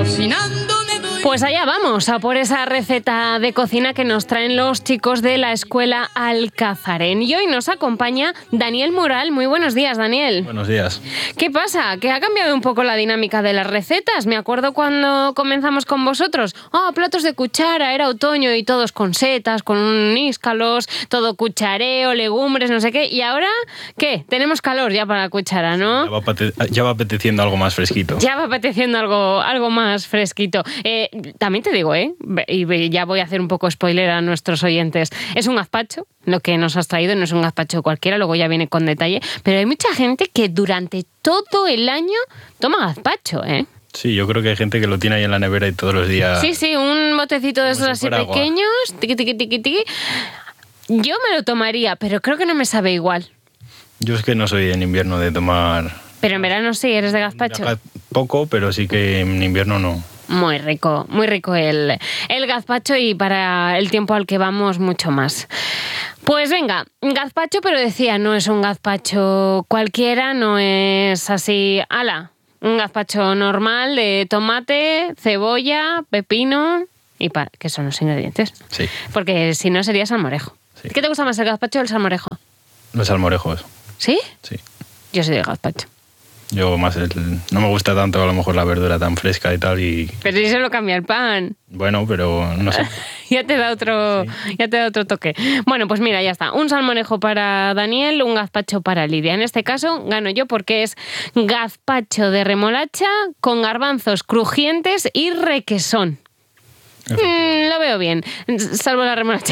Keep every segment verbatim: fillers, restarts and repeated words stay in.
Pues allá vamos, a por esa receta de cocina que nos traen los chicos de la Escuela Alcázaren. Y hoy nos acompaña Daniel Mural. Muy buenos días, Daniel. Buenos días. ¿Qué pasa? Que ha cambiado un poco la dinámica de las recetas. Me acuerdo cuando comenzamos con vosotros. Oh, platos de cuchara, era otoño y todos con setas, con níscalos, todo cuchareo, legumbres, no sé qué. Y ahora, ¿qué? Tenemos calor ya para la cuchara, ¿no? Ya va, apete- ya va apeteciendo algo más fresquito. Ya va apeteciendo algo, algo más fresquito. Eh, también te digo, ¿eh? Y ya voy a hacer un poco spoiler a nuestros oyentes. Es un gazpacho, lo que nos has traído, no es un gazpacho cualquiera, luego ya viene con detalle. Pero hay mucha gente que durante todo el año toma gazpacho, ¿eh? Sí, yo creo que hay gente que lo tiene ahí en la nevera y todos los días... Sí, sí, un botecito de esos si así fuera agua. pequeños, tiqui, tiqui, tiqui, tiqui. Yo me lo tomaría, pero creo que no me sabe igual. Yo es que no soy en invierno de tomar... Pero en verano sí, eres de gazpacho. Poco, pero sí que en invierno no. Muy rico, muy rico el, el gazpacho y para el tiempo al que vamos mucho más. Pues venga, gazpacho, pero decía, no es un gazpacho cualquiera, no es así, ala, un gazpacho normal de tomate, cebolla, pepino y pa- ¿qué son los ingredientes? Sí. Porque si no sería salmorejo. Sí. ¿Qué te gusta más, el gazpacho o el salmorejo? Los salmorejos, ¿Sí? sí. Yo soy de gazpacho. Yo más el... No me gusta tanto a lo mejor la verdura tan fresca y tal y... Pero si se lo cambia el pan. Bueno, pero no sé. Ya te da otro, Sí. ya te da otro toque. Bueno, pues mira, ya está. Un salmorejo para Daniel, un gazpacho para Lidia. En este caso gano yo porque es gazpacho de remolacha con garbanzos crujientes y requesón. Mm, lo veo bien, salvo la remolacha.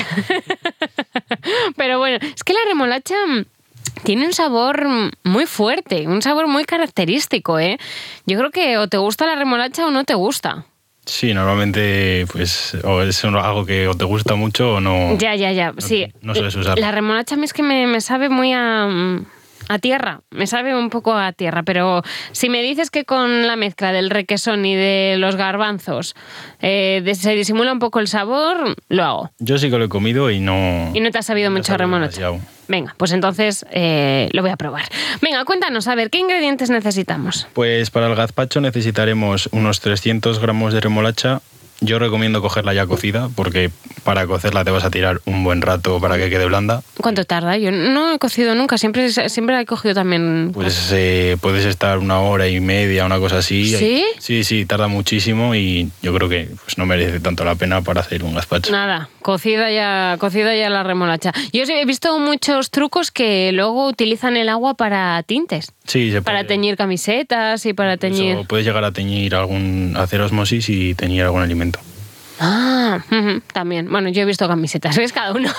Pero bueno, es que la remolacha tiene un sabor muy fuerte, un sabor muy característico, ¿eh? Yo creo que o te gusta la remolacha o no te gusta. Sí, normalmente pues o es algo que o te gusta mucho o no... Ya, ya, ya, no- sí. No sueles usarlo. La remolacha a mí es que me, me sabe muy a, a tierra, me sabe un poco a tierra, pero si me dices que con la mezcla del requesón y de los garbanzos eh, de- se disimula un poco el sabor, lo hago. Yo sí que lo he comido y no... Y no te ha sabido no me mucho a sabe remolacha. demasiado. Venga, pues entonces eh, lo voy a probar. Venga, cuéntanos, a ver, ¿qué ingredientes necesitamos? Pues para el gazpacho necesitaremos unos trescientos gramos de remolacha. Yo recomiendo cogerla ya cocida porque para cocerla te vas a tirar un buen rato para que quede blanda. ¿Cuánto tarda? Yo no he cocido nunca, siempre, siempre he cogido también... Pues eh, puedes estar una hora y media, una cosa así. ¿Sí? Sí, sí, tarda muchísimo y yo creo que pues, no merece tanto la pena para hacer un gazpacho. Nada, cocida ya, cocida ya la remolacha. Yo sí he visto muchos trucos que luego utilizan el agua para tintes. Sí, se Para puede. teñir camisetas y para teñir... Incluso puedes llegar a teñir algún, hacer osmosis y teñir algún alimento. Ah, ujú, también. Bueno, yo he visto camisetas, ¿ves? Cada uno.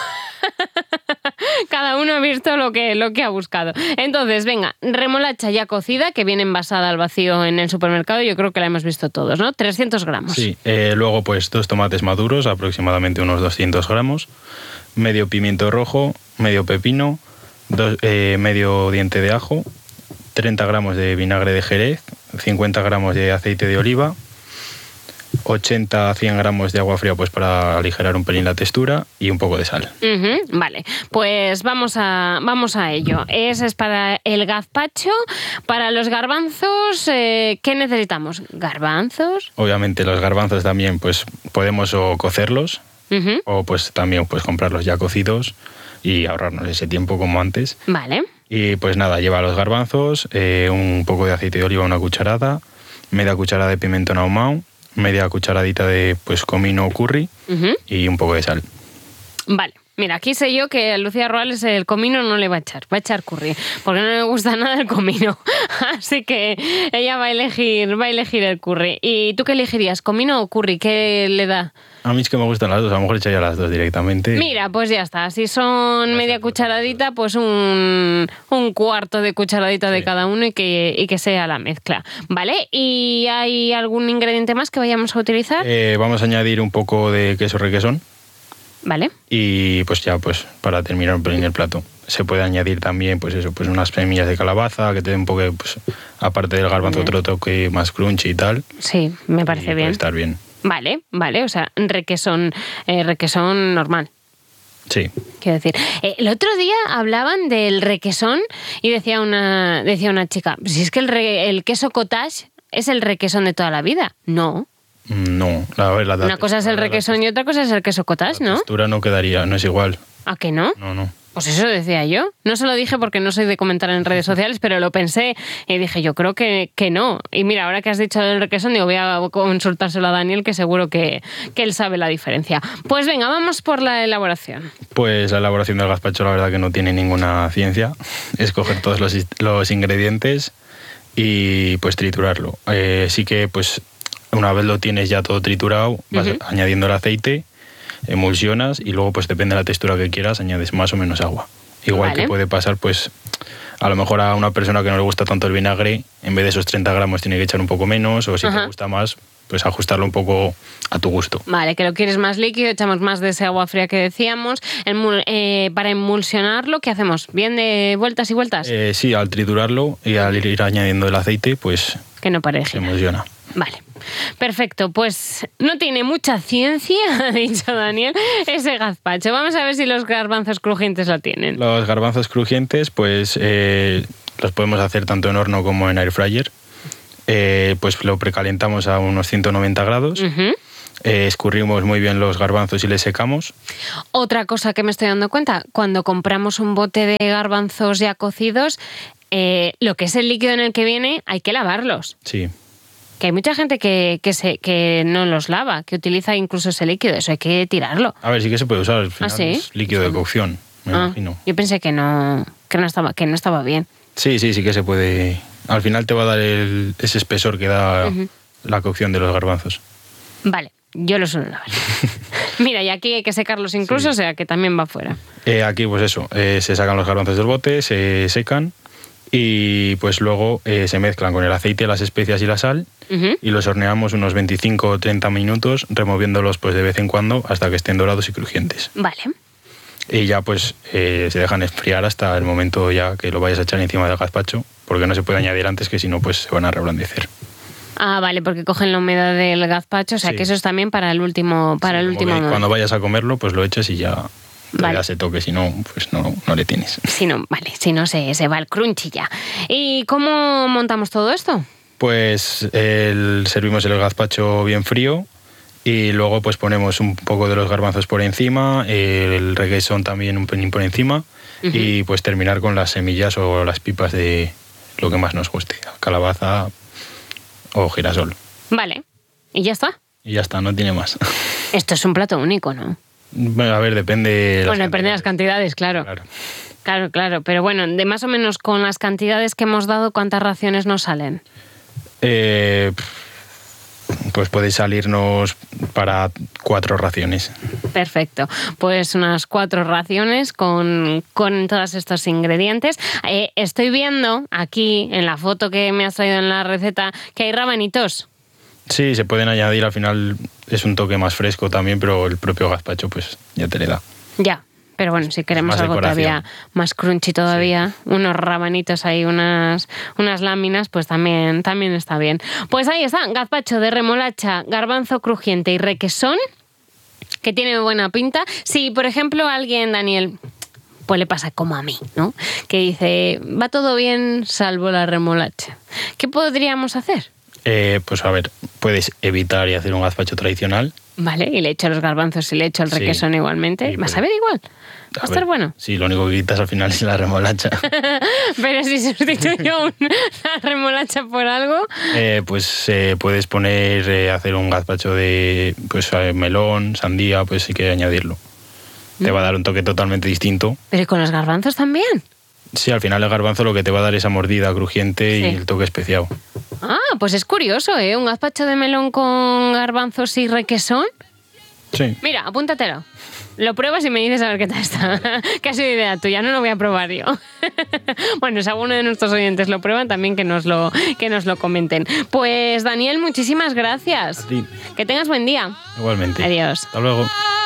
Cada uno ha visto lo que, lo que ha buscado. Entonces, venga, remolacha ya cocida, que viene envasada al vacío en el supermercado. Yo creo que la hemos visto todos, ¿no? trescientos gramos. Sí, eh, luego pues dos tomates maduros, aproximadamente unos doscientos gramos, medio pimiento rojo, medio pepino, dos, eh, medio diente de ajo, treinta gramos de vinagre de Jerez, cincuenta gramos de aceite de oliva, ochenta a cien gramos de agua fría pues para aligerar un pelín la textura y un poco de sal. Ujú, vale, pues vamos a, vamos a ello. Ese es para el gazpacho. Para los garbanzos, eh, ¿qué necesitamos? ¿Garbanzos? Obviamente los garbanzos también pues podemos o cocerlos Ujú, o pues también pues comprarlos ya cocidos y ahorrarnos ese tiempo como antes. vale. Y pues nada, lleva los garbanzos, eh, un poco de aceite de oliva, una cucharada, media cucharada de pimentón ahumado, media cucharadita de pues comino o curry Ujú, y un poco de sal. vale. Mira, aquí sé yo que a Lucía Roales el comino no le va a echar, va a echar curry, porque no le gusta nada el comino. Así que ella va a elegir, va a elegir el curry. ¿Y tú qué elegirías, comino o curry? ¿Qué le da? A mí es que me gustan las dos, a lo mejor echaría las dos directamente. Mira, pues ya está. Si son media cucharadita, pues un, un cuarto de cucharadita de Sí. cada uno y que, y que sea la mezcla. ¿Vale? ¿Y hay algún ingrediente más que vayamos a utilizar? Eh, vamos a añadir un poco de queso requesón Vale. y pues ya pues para terminar un pelín el plato. Se puede añadir también pues eso, pues unas semillas de calabaza que te den un poco, pues, aparte del garbanzo, Bien. otro toque más crunchy y tal. Sí, me Y parece puede bien. estar bien. Vale, vale. O sea, requesón, eh, requesón normal. Sí. Quiero decir, eh, el otro día hablaban del requesón y decía una, decía una chica, si es que el, re- el queso cottage es el requesón de toda la vida. No, No, la, a ver, la Una cosa es el requesón y otra cosa es el queso cottage, ¿no? La textura no quedaría, no es igual. ¿A que no? No, no. Pues eso decía yo. No se lo dije porque no soy de comentar en redes sociales, pero lo pensé y dije, yo creo que, que no. Y mira, ahora que has dicho el requesón, digo, voy a consultárselo a Daniel, que seguro que, que él sabe la diferencia. Pues venga, vamos por la elaboración. Pues la elaboración del gazpacho la verdad que no tiene ninguna ciencia. Es coger todos los, los ingredientes y pues triturarlo. Eh, sí que pues una vez lo tienes ya todo triturado, vas uh-huh. añadiendo el aceite, emulsionas y luego pues depende de la textura que quieras añades más o menos agua. Igual vale. que puede pasar pues a lo mejor a una persona que no le gusta tanto el vinagre, en vez de esos treinta gramos tiene que echar un poco menos, o si Ajá. te gusta más, pues ajustarlo un poco a tu gusto. Vale, que lo quieres más líquido, echamos más de ese agua fría que decíamos. Emul- eh, para emulsionarlo, ¿qué hacemos? ¿Bien de vueltas y vueltas? Eh, sí, al triturarlo y al ir añadiendo el aceite, pues que no pare de se emulsiona. Vale, perfecto. Pues no tiene mucha ciencia, ha dicho Daniel, ese gazpacho. Vamos a ver si los garbanzos crujientes lo tienen. Los garbanzos crujientes, pues eh, los podemos hacer tanto en horno como en air fryer. Eh, pues lo precalentamos a unos ciento noventa grados. Uh-huh. Eh, escurrimos muy bien los garbanzos y les secamos. Otra cosa que me estoy dando cuenta, cuando compramos un bote de garbanzos ya cocidos, eh, lo que es el líquido en el que viene, hay que lavarlos. Sí. Que hay mucha gente que, que, se, que no los lava, que utiliza incluso ese líquido, eso hay que tirarlo. A ver, sí que se puede usar, al final ¿Ah, sí? es líquido de cocción, me ah, imagino. Yo pensé que no, que, no estaba, que no estaba bien. Sí, sí, sí que se puede. Al final te va a dar el, ese espesor que da uh-huh. la cocción de los garbanzos. Vale, yo lo suelo lavar. Mira, y aquí hay que secarlos incluso, sí. o sea que también va fuera. Eh, aquí pues eso, eh, se sacan los garbanzos del bote, se secan y pues luego eh, se mezclan con el aceite, las especias y la sal uh-huh. y los horneamos unos veinticinco o treinta minutos removiéndolos pues de vez en cuando hasta que estén dorados y crujientes. Vale. Y ya pues eh, se dejan enfriar hasta el momento ya que lo vayas a echar encima del gazpacho, porque no se puede añadir antes que si no pues se van a reblandecer. Ah, vale, porque cogen la humedad del gazpacho, o sea sí. que eso es también para el último para sí, el último que, cuando vayas a comerlo pues lo echas y ya vale. le das ese toque, si no pues no, no le tienes. Si no, vale, si no se, se va el crunchy ya. ¿Y cómo montamos todo esto? Pues el, servimos el gazpacho bien frío y luego pues ponemos un poco de los garbanzos por encima, el requesón también un pelín por encima uh-huh. y pues terminar con las semillas o las pipas de lo que más nos guste, calabaza o girasol. Vale, ¿y ya está? Y ya está, no tiene más. Esto es un plato único, ¿no? Bueno, a ver, depende de las Bueno, depende de las cantidades, claro. Claro. Claro, claro, pero bueno, de más o menos con las cantidades que hemos dado, ¿cuántas raciones nos salen? Eh... Pues podéis salirnos para cuatro raciones. Perfecto. Pues unas cuatro raciones con, con todos estos ingredientes. Eh, estoy viendo aquí, en la foto que me has traído en la receta, que hay rabanitos. Sí, se pueden añadir. Al final es un toque más fresco también, pero el propio gazpacho pues ya te le da. Ya. Pero bueno, si queremos más algo decoración. todavía más crunchy todavía, sí. unos rabanitos ahí, unas, unas láminas, pues también, también está bien. Pues ahí está, gazpacho de remolacha, garbanzo crujiente y requesón, que tiene buena pinta. Si, por ejemplo, alguien, Daniel, pues le pasa como a mí, ¿no? Que dice, va todo bien salvo la remolacha. ¿Qué podríamos hacer? Eh, pues a ver, puedes evitar y hacer un gazpacho tradicional. Vale, y le echo los garbanzos y le echo el requesón sí. igualmente. ¿Vas a ver igual? ¿Va a, a estar bueno? Sí, lo único que quitas al final es la remolacha. Pero si sustituyo una remolacha por algo... Eh, pues eh, puedes poner, eh, hacer un gazpacho de pues melón, sandía, pues sí que añadirlo. ¿Mm? Te va a dar un toque totalmente distinto. ¿Pero con los garbanzos también? Sí, al final el garbanzo lo que te va a dar es esa mordida crujiente sí. y el toque especiado. Ah, pues es curioso, ¿eh? Un gazpacho de melón con garbanzos y requesón. Sí. Mira, apúntatelo. Lo pruebas y me dices a ver qué tal está. Que ha sido idea tuya, no lo voy a probar yo. Bueno, si alguno de nuestros oyentes lo prueban, también que nos lo, que nos lo comenten. Pues, Daniel, muchísimas gracias. A ti. Que tengas buen día. Igualmente. Adiós. Hasta luego.